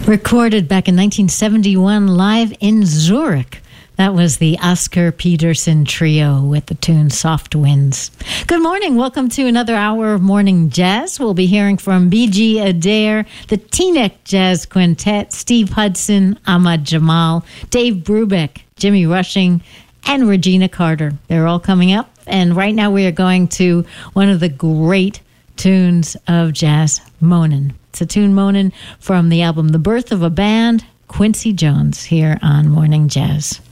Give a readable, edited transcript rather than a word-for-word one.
Recorded back in 1971 live in Zurich. That was the Oscar Peterson Trio with the tune Soft Winds. Good morning. Welcome to another hour of Morning Jazz. We'll be hearing from B.G. Adair, the Teaneck Jazz Quintet, Steve Hudson, Ahmad Jamal, Dave Brubeck, Jimmy Rushing, and Regina Carter. They're all coming up. And right now we are going to one of the great tunes of jazz, Moanin'. It's a tune, Moanin', from the album The Birth of a Band, Quincy Jones, here on Morning Jazz.